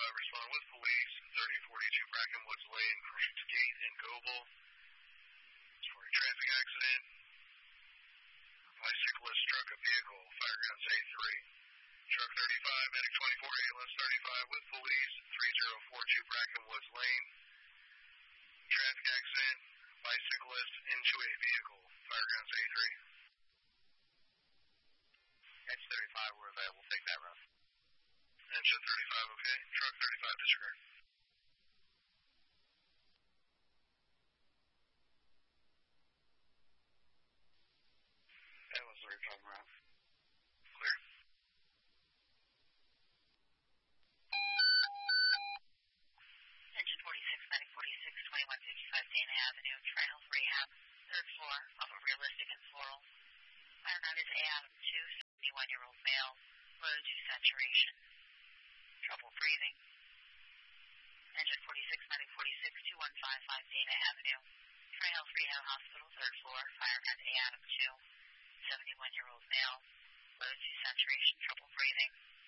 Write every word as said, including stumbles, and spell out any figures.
respond with police, thirty forty-two Brackenwoods Lane, First Gate in Goble. It's for a traffic accident. A bicyclist struck a vehicle, Firegrounds A three. Truck thirty-five, medic twenty-four, ambulance thirty-five with police, three zero four two Brackenwoods Lane. Traffic accident, bicyclist into a vehicle, Firegrounds A three. Edge thirty-five, we're available. Take that route. Engine thirty-five, okay. Truck thirty-five, disregard. That was thirty-five route. Clear. Engine forty-six, medic forty-six, twenty-one fifty-five Dana Avenue, Tri-Health Rehab, third floor, off of Realistic and Floral. Fire name is A. Adam two, seventy-one-year-old male, low to saturation. Trouble breathing. Engine forty-six, medic forty-six, twenty-one fifty-five Dana Avenue, Tri-Health Rehab Hospital, third floor, fire name A. Adam two, seventy-one-year-old male, low to saturation, trouble breathing.